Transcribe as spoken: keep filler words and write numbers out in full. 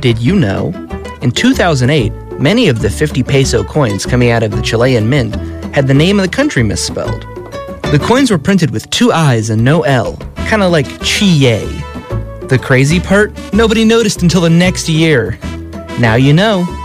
Did you know? In two thousand eight, many of the fifty peso coins coming out of the Chilean mint had the name of the country misspelled. The coins were printed with two I's and no L, kind of like Chile. The crazy part? Nobody noticed until the next year. Now you know.